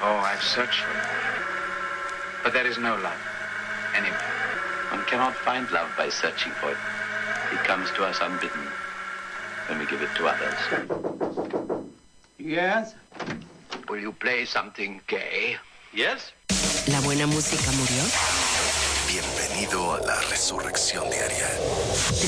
Oh, I've searched for it. But there is no love anywhere. One cannot find love by searching for it. It comes to us unbidden when we give it to others. Yes? Will you play something gay? Yes? ¿La buena música murió? Bienvenido a la resurrección diaria.